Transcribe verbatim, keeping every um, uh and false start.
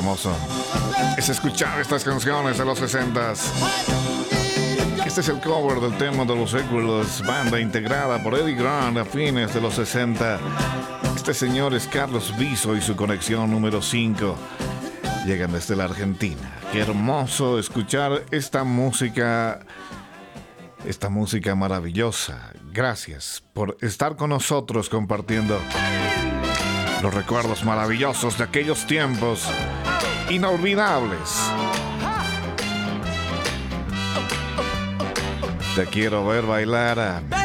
hermoso es escuchar estas canciones de los sesentas. Este es el cover del tema de los Equals, banda integrada por Eddie Grant a fines de los sesenta. Este señor es Carlos Viso y su conexión número cinco. Llegan desde la Argentina. Qué hermoso escuchar esta música, esta música maravillosa. Gracias por estar con nosotros compartiendo los recuerdos maravillosos de aquellos tiempos inolvidables. Te quiero ver bailar.